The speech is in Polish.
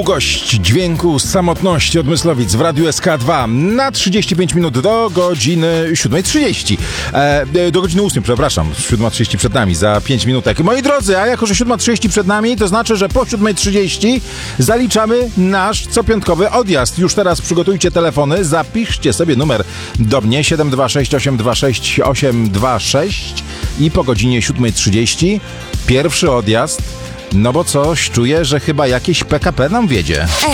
Długość dźwięku samotności od Myslowic w Radiu SK2 na 35 minut do godziny 7:30. Do godziny 8, przepraszam, 7:30 przed nami, za 5 minutek. Moi drodzy, a jako że 7:30 przed nami, to znaczy, że po 7:30 zaliczamy nasz copiątkowy odjazd. Już teraz przygotujcie telefony, zapiszcie sobie numer do mnie 726 826 826 i po godzinie 7:30 pierwszy odjazd. No bo coś czuję, że chyba jakieś PKP nam wiedzie.